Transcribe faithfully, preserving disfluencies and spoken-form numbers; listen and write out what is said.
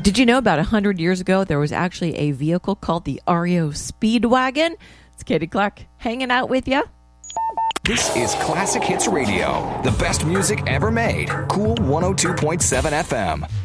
Did you know about one hundred years ago there was actually a vehicle called the R E O Speedwagon? It's Katie Clark hanging out with you. This is Classic Hits Radio, the best music ever made. Cool one oh two point seven F M.